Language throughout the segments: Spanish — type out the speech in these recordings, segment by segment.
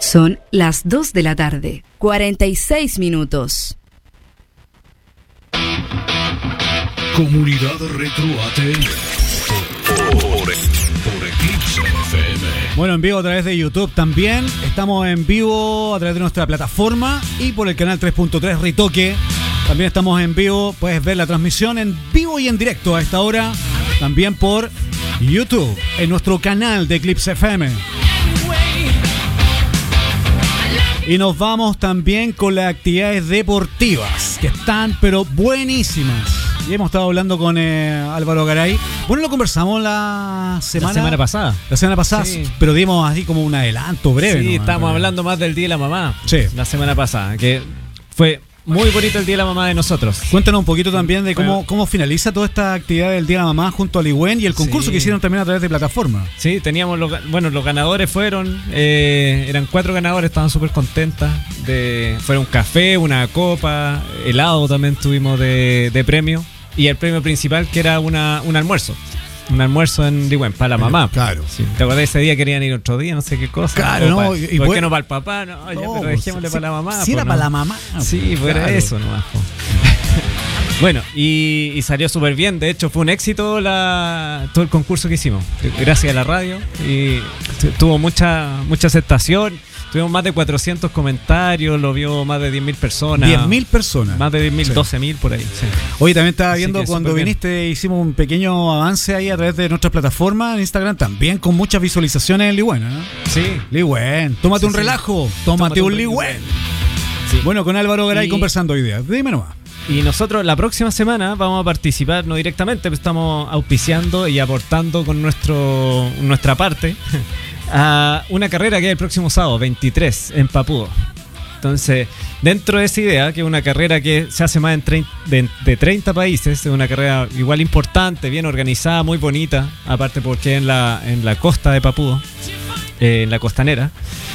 Son las 2 de la tarde, 46 minutos. Comunidad Retro ATL por Eclipse FM. Bueno, en vivo a través de YouTube también. Estamos en vivo a través de nuestra plataforma y por el canal 3.3 Ritoque. También estamos en vivo. Puedes ver la transmisión en vivo y en directo a esta hora. También por YouTube, en nuestro canal de Eclipse FM. Y nos vamos también con las actividades deportivas, que están pero buenísimas. Y hemos estado hablando con Álvaro Garay. Bueno, lo conversamos la semana pasada. La semana pasada, sí. Pero dimos así como un adelanto breve. Sí, estábamos hablando más del Día de la Mamá. Sí. La semana pasada, que fue muy bonito el Día de la Mamá de nosotros. Cuéntanos un poquito también de cómo finaliza toda esta actividad del Día de la Mamá junto a Ligüen y el concurso que hicieron también a través de plataforma. Sí, teníamos los ganadores fueron, eran 4 ganadores, estaban súper contentas. Fueron un café, una copa, helado también tuvimos de premio. Y el premio principal que era un almuerzo. Un almuerzo en Ligüen, para la mamá. Claro. Sí. ¿Te acuerdas? Ese día querían ir otro día, no sé qué cosa. Claro, ¿no? ¿Por qué no para el papá? No, ya, pero dejémosle para la mamá. Sí, era para la mamá. Sí, pues era eso nomás. Bueno, y salió súper bien. De hecho, fue un éxito todo el concurso que hicimos. Gracias a la radio. Y tuvo mucha aceptación. Tuvimos más de 400 comentarios, lo vio más de 10.000 personas. 10.000 personas. Más de 10.000, sí. 12.000 por ahí. Sí. Oye, también estaba viendo cuando viniste, hicimos un pequeño avance ahí a través de nuestras plataformas en Instagram, también con muchas visualizaciones en Ligüen, ¿no? Sí. Ligüen, tómate un relajo, tómate un Ligüen. Sí. Bueno, con Álvaro Garay conversando hoy día. Dime nomás. Y nosotros la próxima semana vamos a participar, no directamente, pero estamos auspiciando y aportando con nuestra parte a una carrera que es el próximo sábado, 23, en Papudo. Entonces, dentro de esa idea, que es una carrera que se hace más de 30 países, es una carrera igual importante, bien organizada, muy bonita, aparte porque en la costa de Papudo, en la costanera.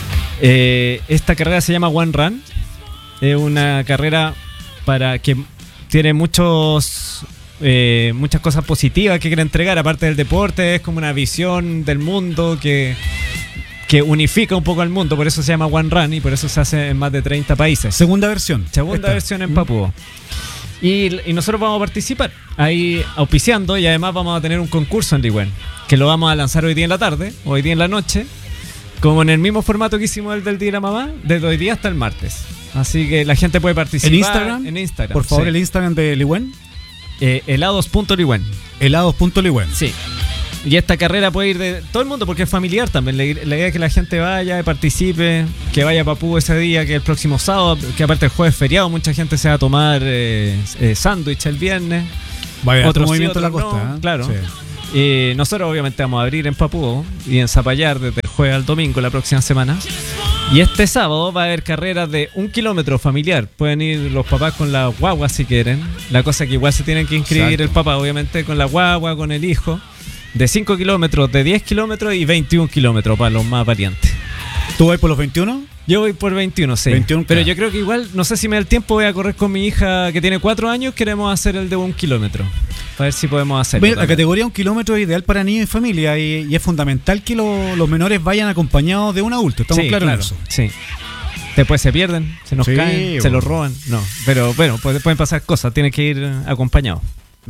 Esta carrera se llama One Run, es una carrera para que tiene muchas cosas positivas que quiere entregar, aparte del deporte, es como una visión del mundo que unifica un poco al mundo, por eso se llama One Run y por eso se hace en más de 30 países. Segunda versión En Papudo. Y nosotros vamos a participar ahí auspiciando y además vamos a tener un concurso en Ligüen, que lo vamos a lanzar hoy día en la tarde, hoy día en la noche, como en el mismo formato que hicimos el del Día de la Mamá, desde hoy día hasta el martes. Así que la gente puede participar. ¿En Instagram? Por favor, sí. El Instagram de Ligüen. Helados.ligüen. Helados.ligüen. Sí. Y esta carrera puede ir de todo el mundo porque es familiar también. La idea es que la gente vaya, participe, que vaya a Papudo ese día, que es el próximo sábado, que aparte el jueves feriado, mucha gente se va a tomar sándwich el viernes. Vaya, otro movimiento en la no, costa. Claro. Sí. Y nosotros obviamente vamos a abrir en Papudo y en Zapallar desde el jueves al domingo la próxima semana. Y este sábado va a haber carreras de 1 kilómetro familiar. Pueden ir los papás con la guagua si quieren. La cosa que igual se tienen que inscribir. Exacto. El papá obviamente con la guagua, con el hijo. De 5 kilómetros, de 10 kilómetros y 21 kilómetros para los más valientes. ¿Tú vas por los 21? Yo voy por 21, sí. 21, pero claro. Yo creo que igual, no sé si me da el tiempo, voy a correr con mi hija que tiene 4 años. Queremos hacer el de 1 kilómetro. A ver si podemos hacerlo. La categoría 1 kilómetro es ideal para niños y familia y es fundamental que los menores vayan acompañados de un adulto. ¿Estamos claros en eso? Sí. Después se pierden, se nos caen, se los roban. No, pero bueno, pueden pasar cosas. Tienen que ir acompañados.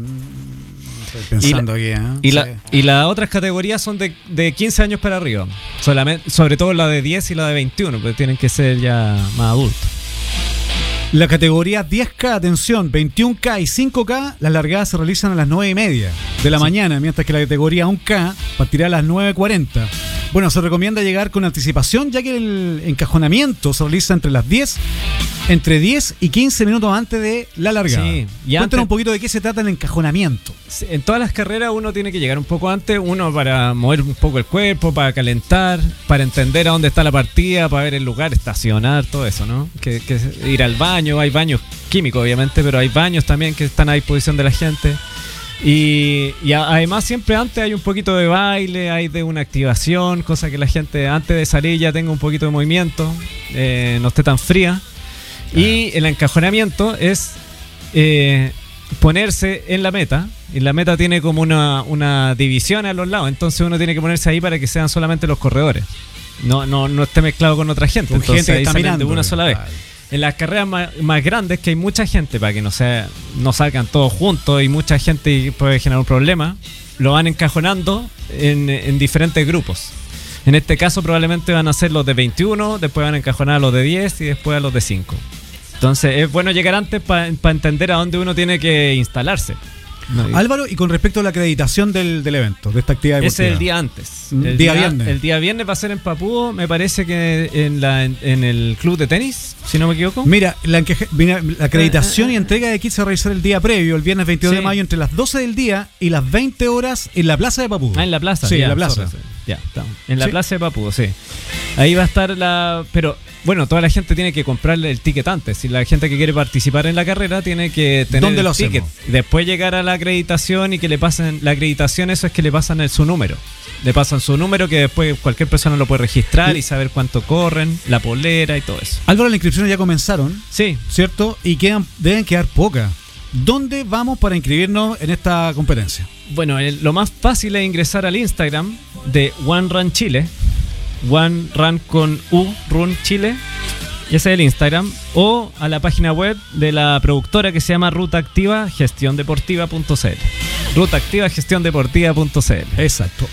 Estoy pensando y las otras categorías son de 15 años para arriba. Sobre todo la de 10 y la de 21, porque tienen que ser ya más adultos. La categoría 10K, atención, 21K y 5K, las largadas se realizan a las 9:30 de la mañana, mientras que la categoría 1K partirá a las 9:40. Bueno, se recomienda llegar con anticipación, ya que el encajonamiento se realiza entre 10 y 15 minutos antes de la largada. Sí, cuéntanos un poquito de qué se trata el encajonamiento. En todas las carreras uno tiene que llegar un poco antes, uno para mover un poco el cuerpo, para calentar, para entender a dónde está la partida, para ver el lugar, estacionar, todo eso, ¿no? Que ir al baño, hay baños químicos obviamente, pero hay baños también que están a disposición de la gente. Y además siempre antes hay un poquito de baile, hay de una activación, cosa que la gente antes de salir ya tenga un poquito de movimiento, no esté tan fría. Y el encajonamiento es ponerse en la meta, y la meta tiene como una división a los lados, entonces uno tiene que ponerse ahí para que sean solamente los corredores. no esté mezclado con otra gente. Con Entonces gente que ahí está salen mirando, de una sola vez. claro. En las carreras más grandes, que hay mucha gente, para que no salgan todos juntos y mucha gente puede generar un problema, lo van encajonando en diferentes grupos. En este caso probablemente van a ser los de 21, después van a encajonar a los de 10 y después a los de 5. Entonces es bueno llegar antes para entender a dónde uno tiene que instalarse. Álvaro, y con respecto a la acreditación del evento, de esta actividad deportiva. Ese es el día antes. Viernes. El día viernes va a ser en Papudo, me parece que en el club de tenis, si no me equivoco. Mira, la acreditación y entrega de kits se va a realizar el día previo, el viernes 22 de mayo, entre las 12 del día y las 20 horas en la plaza de Papudo. Ah, en la plaza. Sí, ya, en la plaza. Ya, estamos. En la plaza de Papudo, sí. Ahí va a estar pero bueno, toda la gente tiene que comprarle el ticket antes. Si la gente que quiere participar en la carrera tiene que tener ¿Dónde lo el ticket. hacemos? Después llegar a la acreditación y que le pasen la acreditación, eso es que le pasan su número. Le pasan su número que después cualquier persona lo puede registrar y saber cuánto corren, la polera y todo eso. Álvaro, las inscripciones ya comenzaron, Sí. ¿cierto? Y deben quedar pocas. ¿Dónde vamos para inscribirnos en esta competencia? Bueno, lo más fácil es ingresar al Instagram de One Run Chile. One Run con U, Run Chile. Y ese es el Instagram. O a la página web de la productora que se llama Ruta Activa Gestiondeportiva.cl. Ruta Activa Gestiondeportiva.cl. Exacto.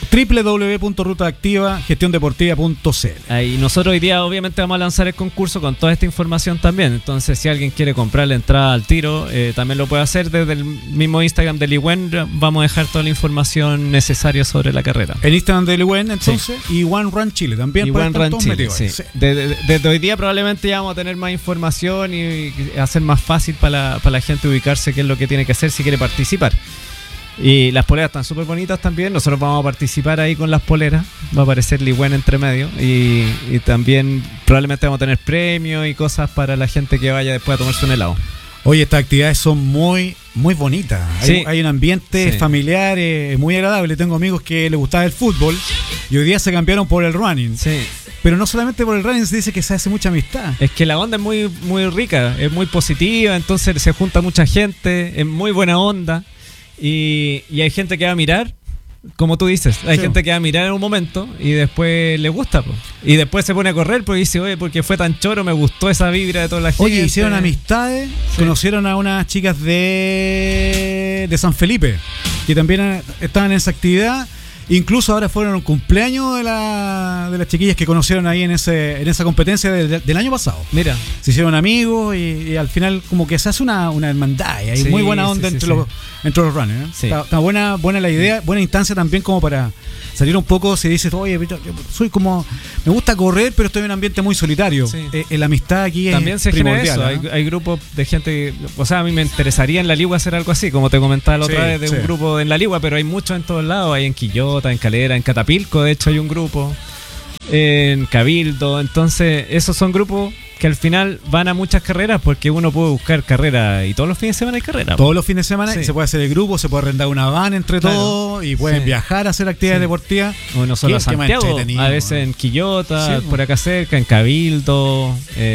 www.rutaactivagestiondeportiva.cl. Ahí nosotros hoy día obviamente vamos a lanzar el concurso con toda esta información también. Entonces si alguien quiere comprar la entrada al tiro, también lo puede hacer desde el mismo Instagram del IWEN. Vamos a dejar toda la información necesaria sobre la carrera. El Instagram del IWEN entonces, y One Run Chile también. Y para One estar Run todos Chile, metidos ahí. sí. Desde hoy día probablemente ya vamos a tener más información y hacer más fácil para la gente ubicarse qué es lo que tiene que hacer si quiere participar. Y las poleras están súper bonitas también. Nosotros vamos a participar ahí con las poleras. Va a aparecer Ligüen entre medio. Y también probablemente vamos a tener premios y cosas para la gente que vaya después a tomarse un helado. Oye, estas actividades son muy, muy bonitas. Sí. Hay un ambiente familiar muy agradable. Tengo amigos que les gustaba el fútbol y hoy día se cambiaron por el running. Sí. Pero no solamente por el running, se dice que se hace mucha amistad. Es que la onda es muy, muy rica, es muy positiva, entonces se junta mucha gente, es muy buena onda. Y hay gente que va a mirar, como tú dices, hay gente que va a mirar en un momento y después le gusta, po. Y después se pone a correr porque dice, oye, porque fue tan choro, me gustó esa vibra de toda la gente. Oye, hicieron amistades, conocieron a unas chicas de San Felipe, que también estaban en esa actividad. Incluso ahora fueron un cumpleaños de las chiquillas que conocieron ahí en esa competencia del año pasado. Mira. Se hicieron amigos y al final como que se hace una hermandad y hay muy buena onda entre los runners, ¿eh? Sí. Está buena la idea, buena instancia también como para salir un poco. Si dices, oye, yo soy como, me gusta correr, pero estoy en un ambiente muy solitario. Sí. La amistad aquí también es se genera primordial. eso, hay grupos de gente, o sea, a mí me interesaría en la Ligua hacer algo así, como te comentaba la otra vez de un grupo en la Ligua, pero hay muchos en todos lados, hay en Quillota, en Calera, en Catapilco, de hecho hay un grupo, en Cabildo, entonces esos son grupos que al final van a muchas carreras porque uno puede buscar carreras y todos los fines de semana hay carreras. Todos los fines de semana Sí. se puede hacer el grupo, se puede arrendar una van entre todos y pueden viajar a hacer actividades deportivas. Uno solo a Qué más Santiago, entretenido, a veces en Quillota, Sí, por acá cerca, en Cabildo,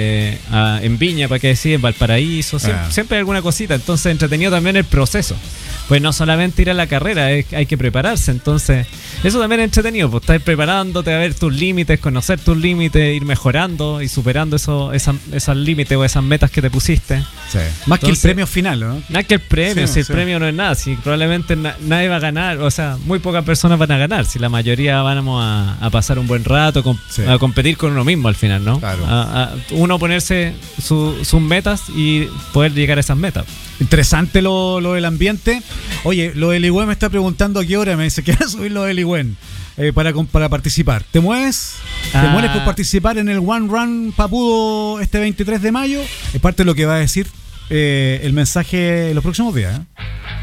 en Viña, para qué decir, en Valparaíso, siempre hay alguna cosita, entonces entretenido también el proceso. Pues no solamente ir a la carrera, hay que prepararse, entonces eso también es entretenido, pues estar preparándote a ver tus límites, conocer tus límites, ir mejorando y superando esos límites o esas metas que te pusiste. Sí. Más que el premio final, ¿no? Nada que el premio, Sí, si el sí. premio no es nada, si probablemente nadie va a ganar, o sea, muy pocas personas van a ganar, si la mayoría vamos a pasar un buen rato, a competir con uno mismo al final, ¿no? Claro. A uno ponerse sus metas y poder llegar a esas metas. Interesante lo del ambiente. Oye, lo del IWEN me está preguntando a qué hora. Me dice que va a subir lo del IWEN para participar. ¿Te mueves? ¿Te mueves por participar en el One Run Papudo este 23 de mayo? Es parte de lo que va a decir el mensaje en los próximos días, ¿eh?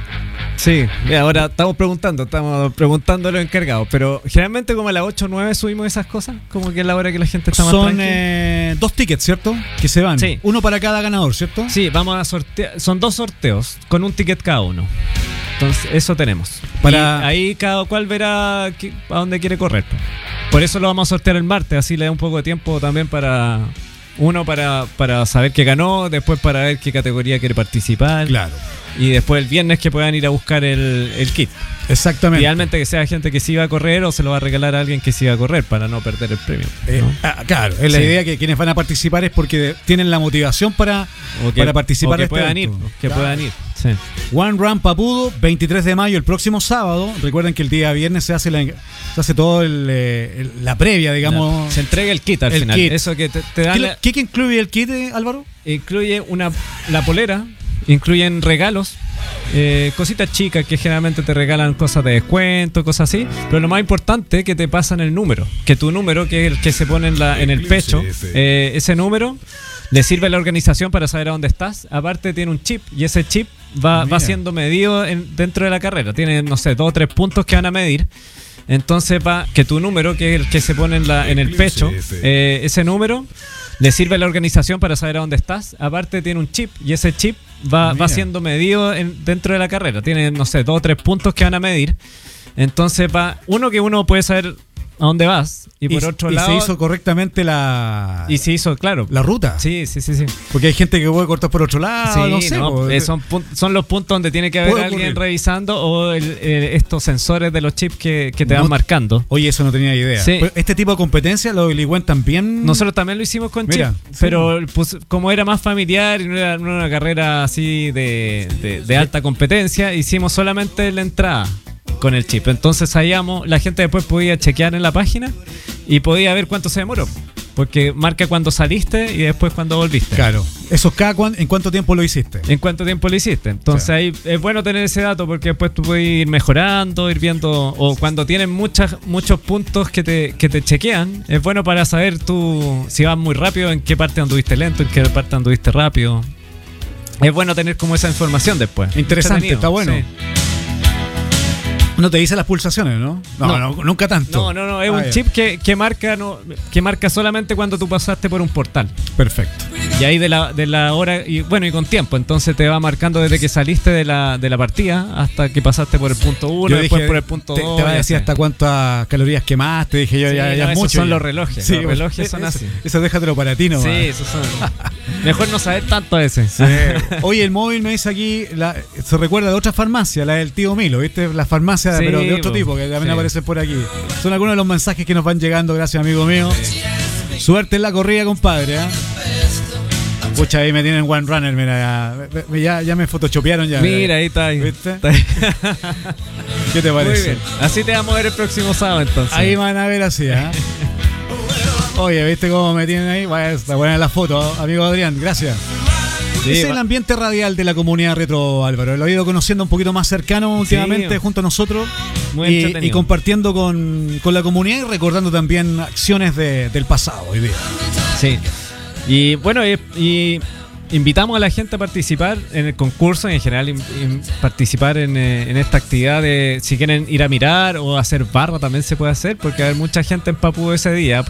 Sí, ahora estamos preguntando a los encargados, pero generalmente como a las 8 o 9 subimos esas cosas, como que es la hora que la gente está más Son tranquila. 2 tickets, ¿cierto? Que se van. Sí. Uno para cada ganador, ¿cierto? Sí, vamos a sortear, son 2 sorteos con un ticket cada uno. Entonces, eso tenemos. Y ahí cada cual verá a dónde quiere correr. Por eso lo vamos a sortear el martes, así le da un poco de tiempo también para saber qué ganó, después para ver qué categoría quiere participar. Claro. y después el viernes que puedan ir a buscar el kit. Exactamente. Idealmente que sea gente que sí va a correr o se lo va a regalar a alguien que sí va a correr para no perder el premio, ¿no? Claro, es la Sí. idea que quienes van a participar es porque tienen la motivación para participar o que de este puedan evento. ir, que Claro. puedan ir. Sí. One Run Papudo, 23 de mayo, el próximo sábado. Recuerden que el día viernes se hace todo la previa, digamos. Se entrega el kit al El final. kit. Eso que te dan. ¿Qué incluye el kit, Álvaro? Incluye la polera, incluyen regalos, cositas chicas que generalmente te regalan cosas de descuento, cosas así. Pero lo más importante que te pasan el número, que tu número, que es el que se pone en el pecho, ese número le sirve a la organización para saber a dónde estás. Aparte tiene un chip y ese chip va siendo medido dentro de la carrera. Tiene, no sé, 2 o 3 puntos que van a medir. Entonces que tu número, que es el que se pone en el pecho, ese número le sirve a la organización para saber a dónde estás. Aparte tiene un chip y ese chip va siendo medido dentro de la carrera. Tiene, no sé, 2 o 3 puntos que van a medir. Entonces uno puede saber a dónde vas y por otro lado... Y se hizo correctamente la... Y se hizo, claro. La ruta. Sí. Porque hay gente que puede cortar por otro lado, Sí, no sé. pues. son los puntos donde tiene que haber Puede alguien ocurrir. revisando o estos sensores de los chips que te van No- marcando. Oye, eso no tenía idea. Sí. Pero este tipo de competencias, los Iligüen también... Nosotros también lo hicimos con Mira, chip, pero pues, como era más familiar y no era una carrera así de alta competencia, hicimos solamente la entrada con el chip. Entonces sabíamos, la gente después podía chequear en la página y podía ver cuánto se demoró, porque marca cuando saliste y después cuando volviste. Claro. ¿Eso en cuánto tiempo lo hiciste? ¿En cuánto tiempo lo hiciste? Entonces Sí. ahí es bueno tener ese dato porque después tú puedes ir mejorando, ir viendo, o cuando tienen muchos puntos que te chequean, es bueno para saber tú si vas muy rápido, en qué parte anduviste lento, en qué parte anduviste rápido. Es bueno tener como esa información después. Interesante, Entretenido, está bueno. sí. No te dice las pulsaciones, ¿no? No, nunca tanto. No, es un ya. chip que marca solamente cuando tú pasaste por un portal. Perfecto. Y ahí de la hora, y con tiempo, entonces te va marcando desde que saliste de la partida hasta que pasaste por el punto 1, Yo después dije, por el punto 2. Te va a decir hasta cuántas calorías quemaste. Dije yo, ya es esos mucho. son ya. los relojes. Sí, los relojes son eso, así. Eso déjatelo para ti, ¿no? Sí, esos son. Mejor no saber tanto a ese. Sí. Oye, el móvil me dice aquí, se recuerda de otra farmacia, la del tío Milo, ¿viste? La farmacia, Sí, pero de otro po. tipo, que también Sí. aparecen por aquí. Son algunos de los mensajes que nos van llegando, gracias, amigo mío. Suerte en la corrida, compadre, ¿eh? Pucha, ahí me tienen One Runner, mira, ya me photoshopearon ya. Mira, ahí está. ¿Viste? Está ahí. ¿Qué te Muy parece? bien. Así te vamos a ver el próximo sábado entonces. Ahí van a ver así, ¿eh? Oye, ¿viste cómo me tienen ahí? Bueno, está buena la foto, amigo Adrián, gracias. Sí, Es el ambiente radial de la comunidad retro, Álvaro. Lo he ido conociendo un poquito más cercano últimamente junto a nosotros Muy y entretenido. compartiendo con la comunidad y recordando también acciones del pasado hoy día. Sí. Y bueno, y invitamos a la gente a participar en el concurso y en general participar en esta actividad de si quieren ir a mirar o hacer barra también se puede hacer porque hay mucha gente en Papú ese día.